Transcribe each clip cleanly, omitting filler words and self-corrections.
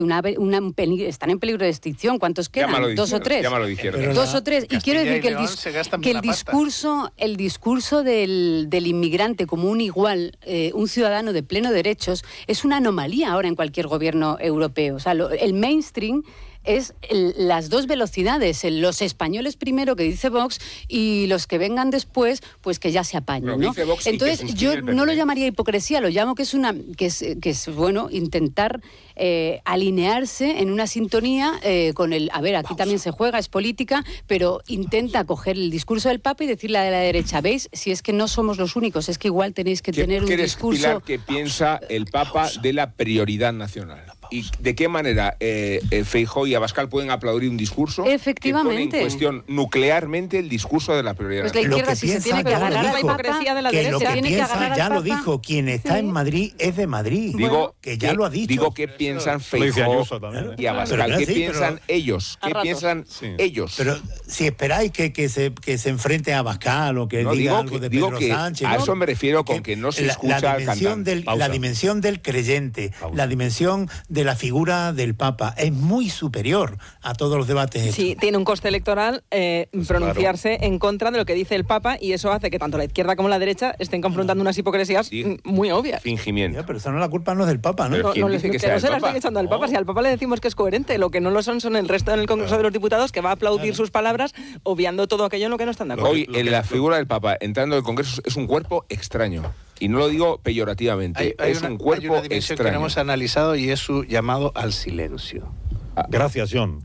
están en peligro de extinción. ¿Cuántos quedan? ¿Dos o tres? Dos o tres. Y quiero decir que el discurso del inmigrante como un igual, un ciudadano de pleno derechos, es una anomalía ahora en cualquier gobierno europeo. O sea, el mainstream es las dos velocidades, los españoles primero, que dice Vox, y los que vengan después, pues que ya se apañen, ¿no? Entonces yo no lo llamaría hipocresía, lo llamo que es bueno intentar alinearse en una sintonía con el... A ver, aquí también se juega, es política, pero intenta coger el discurso del Papa y decirle a la derecha, ¿veis? Si es que no somos los únicos, es que igual tenéis que tener un discurso... Pilar, ¿qué piensa el Papa de la prioridad nacional? ¿Y de qué manera Feijóo y Abascal pueden aplaudir un discurso efectivamente que pone en cuestión nuclearmente el discurso de la prioridad nacional? Pues la izquierda, si se tiene que agarrar a la hipocresía de la derecha, lo que tiene que agarrar al Papa. Ya lo dijo, quien está en Madrid es de Madrid. Digo, que ya lo ha dicho. Digo, ¿qué piensan Feijóo y Abascal? ¿Qué piensan ellos? ¿Qué piensan ellos? Pero si esperáis que se enfrente a Abascal o que diga algo de Pedro Sánchez... A eso me refiero con que no se escucha al cantante. La dimensión del creyente, la dimensión de la figura del Papa es muy superior a todos los debates. Sí, tiene un coste electoral pronunciarse en contra de lo que dice el Papa, y eso hace que tanto la izquierda como la derecha estén confrontando unas hipocresías muy obvias. Fingimiento. Pero eso no, la culpa no es del Papa, ¿no? No se la están echando al Papa. Si al Papa le decimos que es coherente, lo que no lo son el resto del Congreso de los Diputados, que va a aplaudir sus palabras, obviando todo aquello en lo que no están de acuerdo. Hoy, la figura del Papa entrando al Congreso es un cuerpo extraño. Y no lo digo peyorativamente, es un cuerpo hay una dimensión extraño. Que no hemos analizado y es su llamado al silencio. Gracias, John.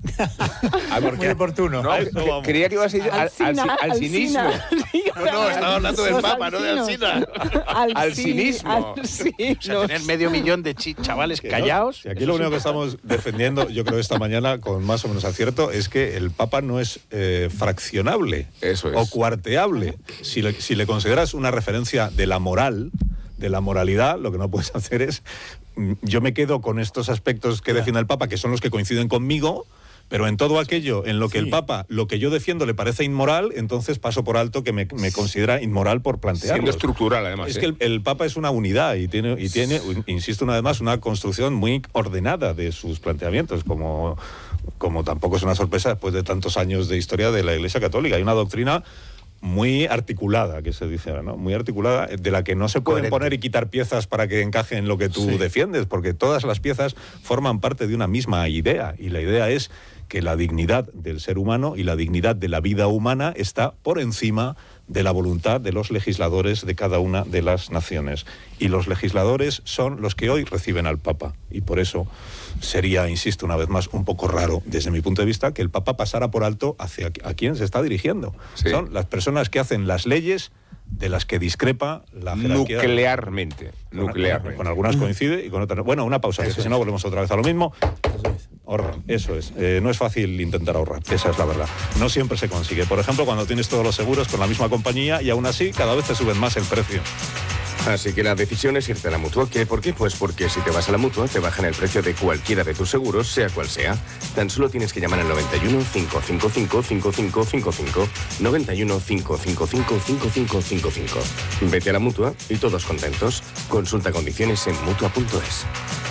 Muy oportuno. No, creía que ibas a ir al cinismo. No, estaba hablando del Papa, no de Alsina. Al cinismo. O sea, tener medio millón de chavales callados. Y aquí lo único que estamos defendiendo, yo creo esta mañana, con más o menos acierto, es que el Papa no es fraccionable o cuarteable. Si le consideras una referencia de la moral, de la moralidad, lo que no puedes hacer es... Yo me quedo con estos aspectos que defiende el Papa, que son los que coinciden conmigo, pero en todo aquello en lo que el Papa, lo que yo defiendo, le parece inmoral, entonces paso por alto que me considera inmoral por plantearlo. Siendo estructural, además. Es que el Papa es una unidad y tiene, insisto una vez más, una construcción muy ordenada de sus planteamientos, como tampoco es una sorpresa después de tantos años de historia de la Iglesia Católica. Hay una doctrina muy articulada, que se dice ahora, ¿no? Muy articulada, de la que no se pueden poner y quitar piezas para que encaje en lo que tú defiendes, porque todas las piezas forman parte de una misma idea, y la idea es que la dignidad del ser humano y la dignidad de la vida humana está por encima de la voluntad de los legisladores de cada una de las naciones. Y los legisladores son los que hoy reciben al Papa. Y por eso sería, insisto una vez más, un poco raro, desde mi punto de vista, que el Papa pasara por alto hacia a quién se está dirigiendo. Sí. Son las personas que hacen las leyes de las que discrepa la jerarquía. Nuclearmente. Con algunas coincide y con otras... Bueno, una pausa, que si no volvemos otra vez a lo mismo. Ahorran, eso es. No es fácil intentar ahorrar, esa es la verdad. No siempre se consigue. Por ejemplo, cuando tienes todos los seguros con la misma compañía y aún así cada vez te suben más el precio. Así que la decisión es irte a la Mutua. ¿Por qué? Pues porque si te vas a la Mutua te bajan el precio de cualquiera de tus seguros, sea cual sea. Tan solo tienes que llamar al 91 555 5555, 91 555 5555. Vete a la Mutua y todos contentos. Consulta condiciones en Mutua.es.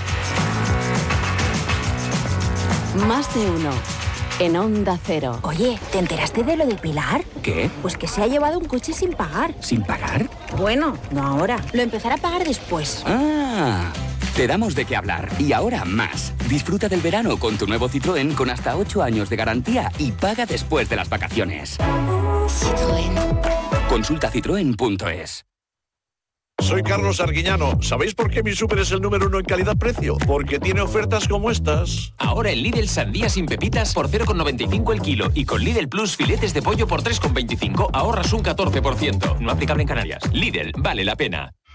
Más de uno. En Onda Cero. Oye, ¿te enteraste de lo de Pilar? ¿Qué? Pues que se ha llevado un coche sin pagar. ¿Sin pagar? Bueno, no ahora. Lo empezará a pagar después. Ah, te damos de qué hablar. Y ahora más. Disfruta del verano con tu nuevo Citroën con hasta 8 años de garantía y paga después de las vacaciones. Citroën. Consulta citroen.es. Soy Carlos Arguiñano. ¿Sabéis por qué mi súper es el número 1 en calidad-precio? Porque tiene ofertas como estas. Ahora en Lidl sandía sin pepitas por 0,95 el kilo y con Lidl Plus filetes de pollo por 3,25 ahorras un 14%. No aplicable en Canarias. Lidl, vale la pena.